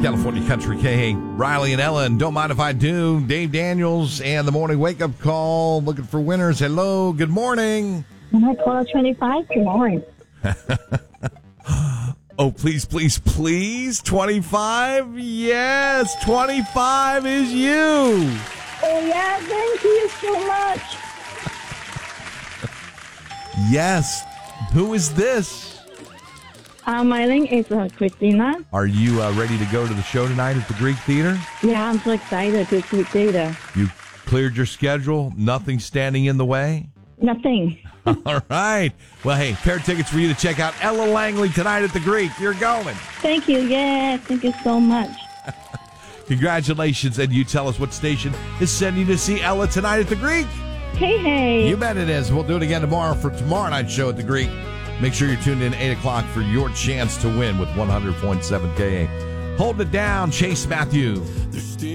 California Country K. Riley and Ellen, Don't Mind If I Do. Dave Daniels and the Morning Wake Up Call. Looking for winners. Hello, good morning. I call 25 tomorrow. Oh, please, please, please. 25? Yes, 25 is you. Oh, yeah, thank you so much. Yes. Who is this? My name is Christina. Are you ready to go to the show tonight at the Greek Theater? Yeah, I'm so excited to see theater. You cleared your schedule? Nothing standing in the way? Nothing. All right. Well, hey, pair of tickets for you to check out Ella Langley tonight at the Greek. You're going. Thank you. Yes, thank you so much. Congratulations. And you tell us what station is sending you to see Ella tonight at the Greek. Hey. You bet it is. We'll do it again tomorrow for tomorrow night's show at the Greek. Make sure you're tuned in 8 o'clock for your chance to win with 100.7 KA. Hold it down, Chase Matthew.